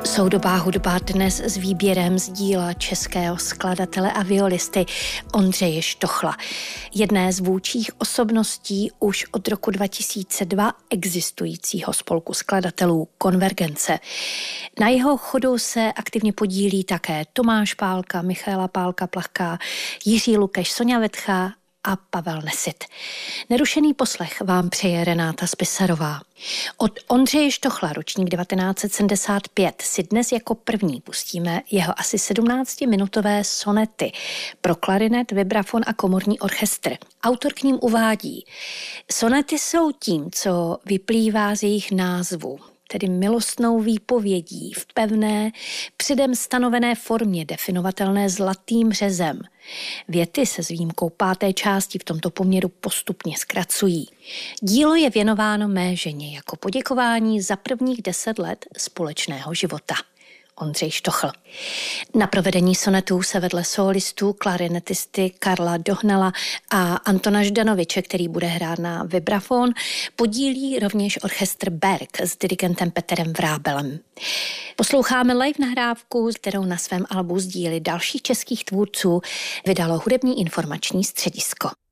Soudobá hudba dnes s výběrem z díla českého skladatele a violisty Ondřeje Štochla, jedné z vůdčích osobností už od roku 2002 existujícího spolku skladatelů Konvergence. Na jeho chodu se aktivně podílí také Tomáš Pálka, Michaela Pálka-Plachká, Jiří Lukeš, Soňa Vetcha a Pavel Nesit. Nerušený poslech vám přeje Renáta Spisarová. Od Ondřeje Štochla, ročník 1975, si dnes jako první pustíme jeho asi 17-minutové sonety pro klarinet, vibrafon a komorní orchestr. Autor k ním uvádí: sonety jsou tím, co vyplývá z jejich názvu, tedy milostnou výpovědí v pevné, předem stanovené formě, definovatelné zlatým řezem. Věty se s výjimkou 5. části v tomto poměru postupně zkracují. Dílo je věnováno mé ženě jako poděkování za prvních 10 let společného života. Ondřej Štochl. Na provedení sonetů se vedle solistů, klarinetisty Karla Dohnala a Antona Ždanoviče, který bude hrát na vibrafon, podílí rovněž orchestr Berg s dirigentem Petrem Vrábelem. Posloucháme live nahrávku, kterou na svém albu z díly dalších českých tvůrců vydalo Hudební informační středisko.